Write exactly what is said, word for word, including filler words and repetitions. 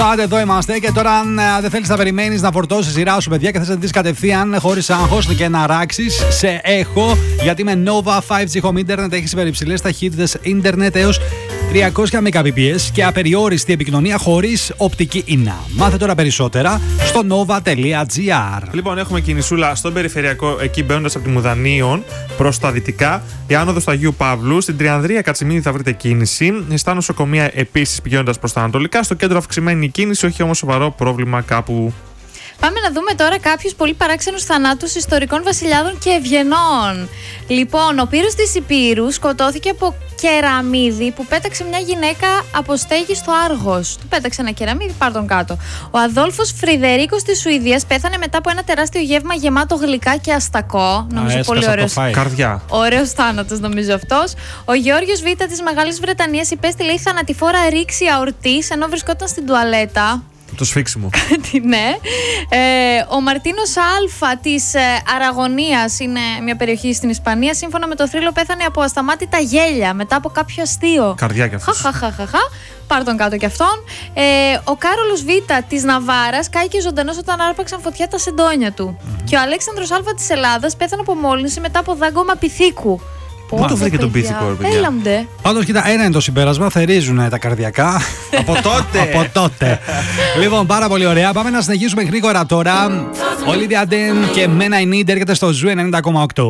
Άντε, εδώ είμαστε. Και τώρα, αν δεν θέλεις να περιμένεις να φορτώσεις τη σειρά σου, παιδιά, και θες να δεις κατευθείαν χωρίς άγχος και να ράξεις, σε έχω. Γιατί με Nova φάιβ τζι Home Internet έχεις υπερυψηλές ταχύτητες ίντερνετ έως τριακόσια μεγαμπιτ και απεριόριστη επικοινωνία χωρίς οπτική ίνα. Μάθε τώρα περισσότερα στο nova τελεία gr. Λοιπόν, έχουμε κινησούλα στον περιφερειακό, εκεί μπαίνοντας από τη Μουδανίων προς τα δυτικά. Η άνοδος του Αγίου Παύλου. Στην Τριανδρία Κατσιμίδη θα βρείτε κίνηση. Στα νοσοκομεία επίσης πηγαίνοντας προς τα ανατολικά. Στο κέντρο αυξημένη κίνηση, όχι όμως σοβαρό πρόβλημα κάπου. Πάμε να δούμε τώρα κάποιους πολύ παράξενους θανάτους ιστορικών βασιλιάδων και ευγενών. Λοιπόν, ο Πύρος της Υπήρου σκοτώθηκε από κεραμίδι που πέταξε μια γυναίκα από στέγη στο Άργος. Του πέταξε ένα κεραμίδι, πάρ' τον κάτω. Ο Αδόλφος Φρυδερίκος της Σουηδίας πέθανε μετά από ένα τεράστιο γεύμα γεμάτο γλυκά και αστακό. Νομίζω Α, πολύ ωραίος. Καρδιά. Ωραίος θάνατος, νομίζω αυτός. Ο Γεώργιος Β της Μεγάλης Βρετανίας υπέστη, λέει, θανατηφόρα ρήξη αορτής ενώ βρισκόταν στην τουαλέτα. Το σφίξιμο. Ναι. Ε, ο Μαρτίνος Α της ε, Αραγωνίας, είναι μια περιοχή στην Ισπανία, σύμφωνα με το θρύλο πέθανε από ασταμάτητα γέλια μετά από κάποιο αστείο. Καρδιά κι αυτός. Χαχαχαχαχα. Πάρ' τον κάτω κι αυτόν. Ε, ο Κάρολος Β της Ναβάρας κάηκε ζωντανός όταν άρπαξαν φωτιά τα σεντόνια του. Mm-hmm. Και ο Αλέξανδρος Α της Ελλάδας πέθανε από μόλυνση μετά από δάγκωμα πυθίκου. Πού το βρήκε τον πίθηκο, ρε παιδιά? Έλα μντε. Πάντως, κοίτα, ένα είναι το συμπέρασμα. Θερίζουν τα καρδιακά. Από τότε. Από τότε. Λοιπόν, πάρα πολύ ωραία. Πάμε να συνεχίσουμε γρήγορα τώρα. Olivia Den και Mena in Need έρχεται στο Ζου ενενήντα κόμμα οκτώ.